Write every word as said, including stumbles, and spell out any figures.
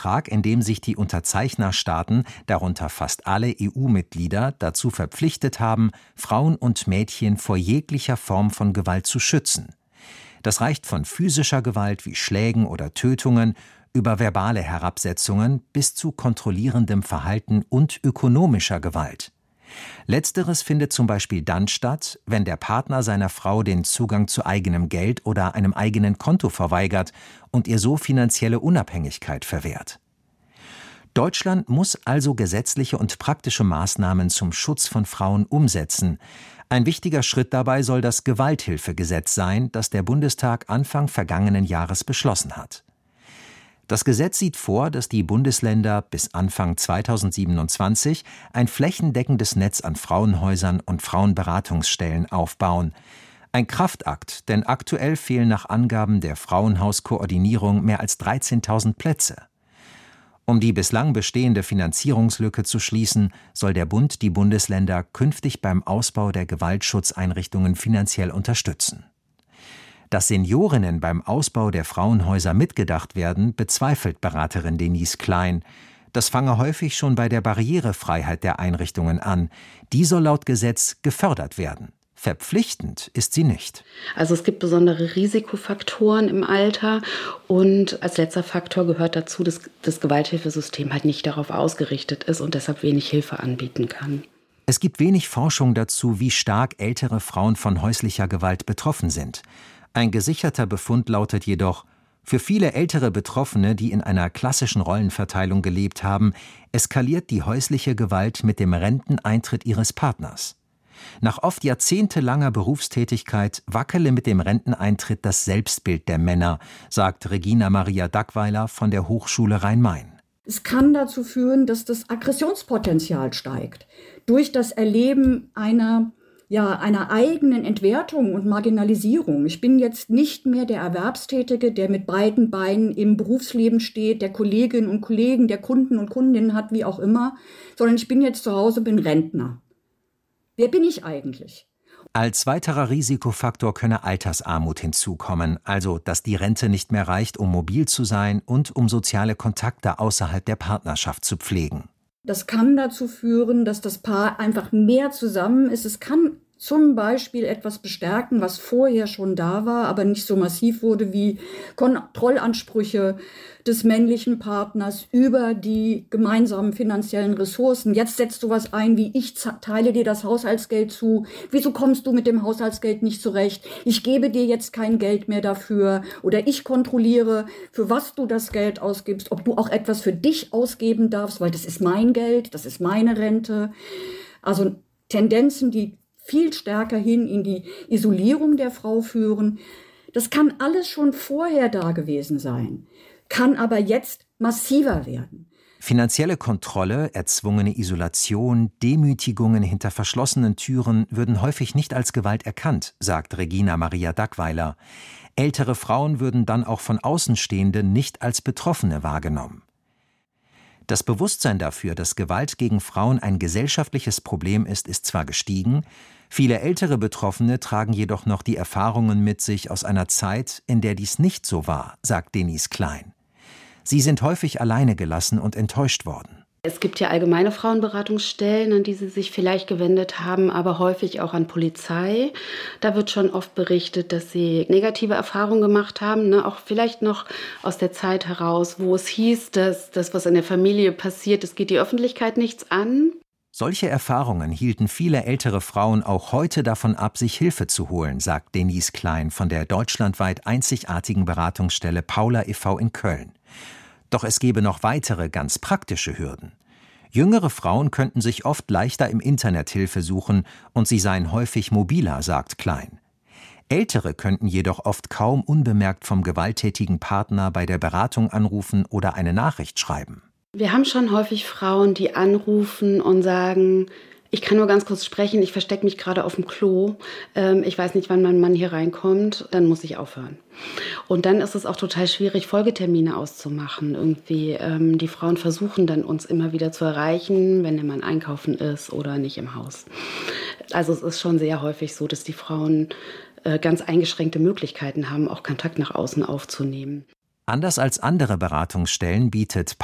Vertrag, in dem sich die Unterzeichnerstaaten, darunter fast alle E U-Mitglieder, dazu verpflichtet haben, Frauen und Mädchen vor jeglicher Form von Gewalt zu schützen. Das reicht von physischer Gewalt wie Schlägen oder Tötungen über verbale Herabsetzungen bis zu kontrollierendem Verhalten und ökonomischer Gewalt. Letzteres findet zum Beispiel dann statt, wenn der Partner seiner Frau den Zugang zu eigenem Geld oder einem eigenen Konto verweigert und ihr so finanzielle Unabhängigkeit verwehrt. Deutschland muss also gesetzliche und praktische Maßnahmen zum Schutz von Frauen umsetzen. Ein wichtiger Schritt dabei soll das Gewalthilfegesetz sein, das der Bundestag Anfang vergangenen Jahres beschlossen hat. Das Gesetz sieht vor, dass die Bundesländer bis Anfang zweitausendsiebenundzwanzig ein flächendeckendes Netz an Frauenhäusern und Frauenberatungsstellen aufbauen. Ein Kraftakt, denn aktuell fehlen nach Angaben der Frauenhauskoordinierung mehr als dreizehntausend Plätze. Um die bislang bestehende Finanzierungslücke zu schließen, soll der Bund die Bundesländer künftig beim Ausbau der Gewaltschutzeinrichtungen finanziell unterstützen. Dass Seniorinnen beim Ausbau der Frauenhäuser mitgedacht werden, bezweifelt Beraterin Denise Klein. Das fange häufig schon bei der Barrierefreiheit der Einrichtungen an. Die soll laut Gesetz gefördert werden. Verpflichtend ist sie nicht. Also es gibt besondere Risikofaktoren im Alter und als letzter Faktor gehört dazu, dass das Gewalthilfesystem halt nicht darauf ausgerichtet ist und deshalb wenig Hilfe anbieten kann. Es gibt wenig Forschung dazu, wie stark ältere Frauen von häuslicher Gewalt betroffen sind. Ein gesicherter Befund lautet jedoch: Für viele ältere Betroffene, die in einer klassischen Rollenverteilung gelebt haben, eskaliert die häusliche Gewalt mit dem Renteneintritt ihres Partners. Nach oft jahrzehntelanger Berufstätigkeit wackele mit dem Renteneintritt das Selbstbild der Männer, sagt Regina Maria Dackweiler von der Hochschule Rhein-Main. Es kann dazu führen, dass das Aggressionspotenzial steigt. Durch das Erleben einer ja, einer eigenen Entwertung und Marginalisierung. Ich bin jetzt nicht mehr der Erwerbstätige, der mit beiden Beinen im Berufsleben steht, der Kolleginnen und Kollegen, der Kunden und Kundinnen hat, wie auch immer, sondern ich bin jetzt zu Hause, bin Rentner. Wer bin ich eigentlich? Als weiterer Risikofaktor könne Altersarmut hinzukommen, also dass die Rente nicht mehr reicht, um mobil zu sein und um soziale Kontakte außerhalb der Partnerschaft zu pflegen. Das kann dazu führen, dass das Paar einfach mehr zusammen ist. Es kann zum Beispiel etwas bestärken, was vorher schon da war, aber nicht so massiv wurde wie Kontrollansprüche des männlichen Partners über die gemeinsamen finanziellen Ressourcen. Jetzt setzt du was ein, wie ich teile dir das Haushaltsgeld zu. Wieso kommst du mit dem Haushaltsgeld nicht zurecht? Ich gebe dir jetzt kein Geld mehr dafür. Oder ich kontrolliere, für was du das Geld ausgibst, ob du auch etwas für dich ausgeben darfst, weil das ist mein Geld, das ist meine Rente. Also Tendenzen, die viel stärker hin in die Isolierung der Frau führen. Das kann alles schon vorher da gewesen sein, kann aber jetzt massiver werden. Finanzielle Kontrolle, erzwungene Isolation, Demütigungen hinter verschlossenen Türen würden häufig nicht als Gewalt erkannt, sagt Regina Maria Dackweiler. Ältere Frauen würden dann auch von Außenstehenden nicht als Betroffene wahrgenommen. Das Bewusstsein dafür, dass Gewalt gegen Frauen ein gesellschaftliches Problem ist, ist zwar gestiegen, viele ältere Betroffene tragen jedoch noch die Erfahrungen mit sich aus einer Zeit, in der dies nicht so war, sagt Denise Klein. Sie sind häufig alleine gelassen und enttäuscht worden. Es gibt ja allgemeine Frauenberatungsstellen, an die sie sich vielleicht gewendet haben, aber häufig auch an Polizei. Da wird schon oft berichtet, dass sie negative Erfahrungen gemacht haben, ne? Auch vielleicht noch aus der Zeit heraus, wo es hieß, dass das, was in der Familie passiert, es geht die Öffentlichkeit nichts an. Solche Erfahrungen hielten viele ältere Frauen auch heute davon ab, sich Hilfe zu holen, sagt Denise Klein von der deutschlandweit einzigartigen Beratungsstelle Paula e V in Köln. Doch es gebe noch weitere, ganz praktische Hürden. Jüngere Frauen könnten sich oft leichter im Internet Hilfe suchen und sie seien häufig mobiler, sagt Klein. Ältere könnten jedoch oft kaum unbemerkt vom gewalttätigen Partner bei der Beratung anrufen oder eine Nachricht schreiben. Wir haben schon häufig Frauen, die anrufen und sagen: Ich kann nur ganz kurz sprechen, ich verstecke mich gerade auf dem Klo, ähm, ich weiß nicht, wann mein Mann hier reinkommt, dann muss ich aufhören. Und dann ist es auch total schwierig, Folgetermine auszumachen. Irgendwie, ähm, die Frauen versuchen dann, uns immer wieder zu erreichen, wenn der Mann einkaufen ist oder nicht im Haus. Also es ist schon sehr häufig so, dass die Frauen äh, ganz eingeschränkte Möglichkeiten haben, auch Kontakt nach außen aufzunehmen. Anders als andere Beratungsstellen bietet